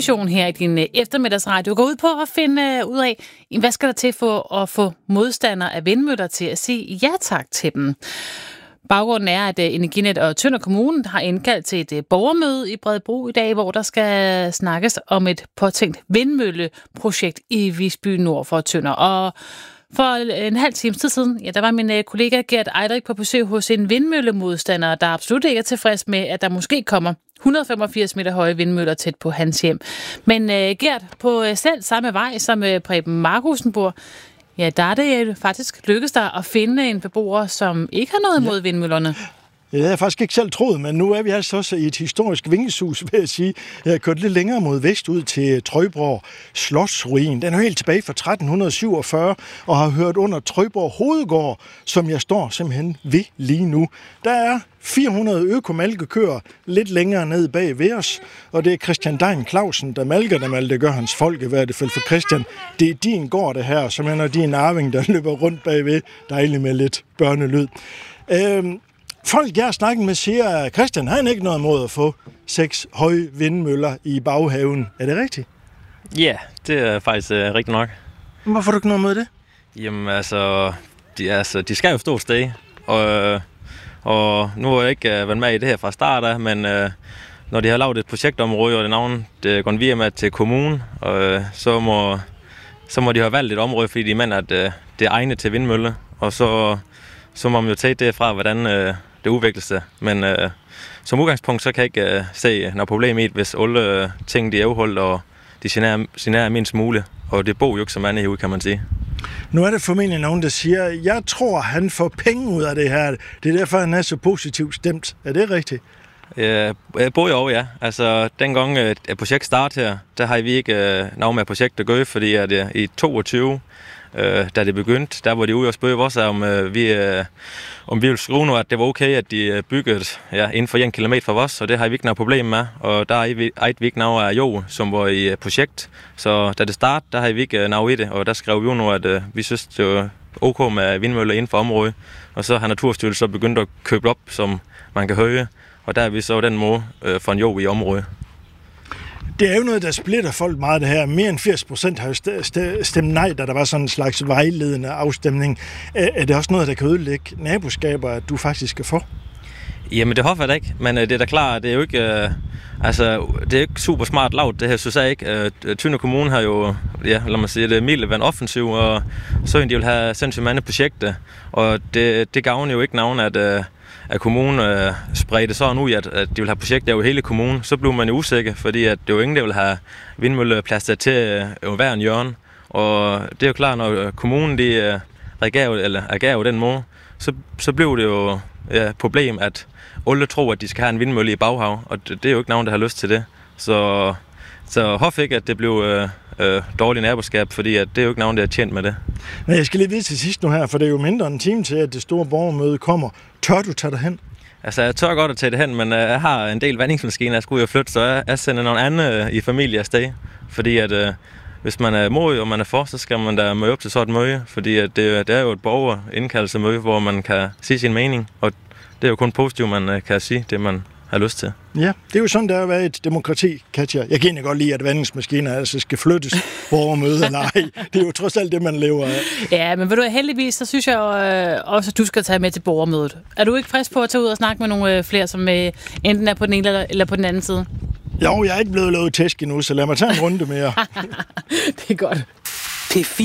mission her i din eftermiddagsradio går ud på at finde ud af, hvad skal der til for at få modstandere af vindmøller til at sige ja tak til dem. Baggrunden er, at Energinet og Tønder Kommune har indkaldt til et borgermøde i Bredebro i dag, hvor der skal snakkes om et påtænkt vindmølleprojekt i Visby nord for Tønder. Og for en halv times tid siden, der var min kollega Gert Eidrik på besøg hos en vindmøllemodstander, der absolut ikke er tilfreds med, at der måske kommer 185 meter høje vindmøller tæt på hans hjem. Men Gert, på selv samme vej som Preben Markusen bor, der er det faktisk lykkedes dig at finde en beboer, som ikke har noget imod vindmøllerne. Ja, det har jeg faktisk ikke selv troet, men nu er vi altså også i et historisk vinkeshus, vil jeg sige. Jeg har kørt lidt længere mod vest ud til Trøjborg Slotsruin. Den er helt tilbage fra 1347 og har hørt under Trøjborg Hovedgård, som jeg står simpelthen ved lige nu. Der er 400 økomælkekøer lidt længere ned bag ved os, og det er Christian Dein Clausen, der malker dem, eller det gør hans folk i hvert fald for Christian. Det er din gård det her, som er din arving, der løber rundt bagved, dejligt med lidt børnelyd. Folk, jeg har snakket med, siger, at Christian har ikke noget mod at få 6 høje vindmøller i baghaven. Er det rigtigt? Ja, det er faktisk rigtigt nok. Hvorfor har du ikke noget mod det? Jamen de skal jo stå et sted, og nu har jeg ikke været med i det her fra start af, men når de har lavet et projektområde, og det navn det går via med til kommunen, så må de have valgt et område, fordi de mener, at det er egnet til vindmølle, og så må man jo tage det fra, hvordan det udvikler sig. Men som udgangspunkt, så kan jeg ikke se noget problem i det, hvis alle ting de er afholdt, og de generer mindst muligt. Og det bor jo ikke så mange herude, kan man sige. Nu er det formentlig nogen, der siger, jeg tror, han får penge ud af det her. Det er derfor, han er så positivt stemt. Er det rigtigt? Både og, ja. Altså, dengang et projekt startede her, der har vi ikke noget med projektet at gøre, fordi at i 22, da det begyndte, der var de ude og spørge os, om vi ville skrive nu, at det var okay, at de byggede inden for 1 kilometer fra os, og det har vi ikke noget problem med. Og der ejede vi ikke noget af jord, som var i projekt. Så da det startede, der havde vi ikke noget i det, og der skrev vi jo nu, at vi synes, det var ok med vindmøller inden for området. Og så har Naturstyrelsen så begyndt at købe op, som man kan høre, og der er vi så den måde for en jord i området. Det er jo noget, der splitter folk meget det her. Mere end 80% har jo stemt nej, da der var sådan en slags vejledende afstemning. Er det også noget, der kan ødelægge naboskaber, at du faktisk skal få? Jamen det håber jeg da ikke, men det er da klart, det er jo ikke, det er ikke super smart lavet det her, synes jeg ikke. Tønder Kommune har jo, lad mig sige, det mildt været offensiv, og så de vil have sindssygt mange projekter, og det gavner jo ikke nogen, at kommunen spredte sådan ud, at de vil have projekter over hele kommunen, så bliver man jo usikker, fordi at det er jo ingen, der vil have vindmølleplads til hver en hjørne. Og det er jo klart, når kommunen agerer jo den måde, så bliver det jo et problem, at alle tror, at de skal have en vindmølle i baghav, og det er jo ikke nogen, der har lyst til det. Så håb ikke, at det bliver dårligt naboskab, fordi at det er jo ikke nogen, der er tjent med det. Men jeg skal lige vide til sidst nu her, for det er jo mindre end en time til, at det store borgermøde kommer. Tør du tage derhen? Altså, jeg tør godt at tage det hen, men jeg har en del vandingsmaskiner, jeg skal ud og flytte, så jeg sender nogle andre i familie afsted. Fordi at hvis man er mod og man er for, så skal man da møde op til sådan et møde, fordi at det er jo et borgerindkaldelsesmøde, hvor man kan sige sin mening, og det er jo kun positivt, man kan sige det, man har lyst til. Ja, det er jo sådan, der er været et demokrati, Katja. Jeg kan egentlig godt lide, at vandingsmaskiner altså skal flyttes borgermøde eller ej. Det er jo trods alt det, man lever af. Ja, men ved du, heldigvis, så synes jeg også, at du skal tage med til borgermødet. Er du ikke frisk på at tage ud og snakke med nogle flere, som enten er på den ene eller på den anden side? Jo, jeg er ikke blevet lovet tæsk endnu, så lad mig tage en runde mere. Det er godt.